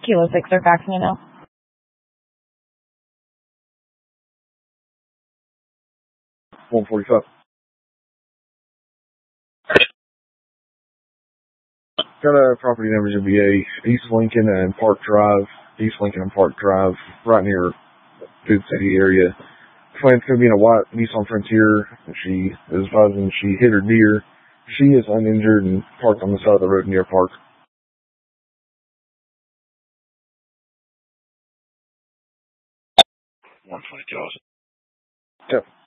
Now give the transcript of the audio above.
Kilo 6, they're faxing it now. $145. Got a property numbers in VA, East Lincoln and Park Drive, right near Food City area. Client's going to be in a white Nissan Frontier. She is advising she hit her deer. She is uninjured and parked on the side of the road near Park. 120,000. Yep.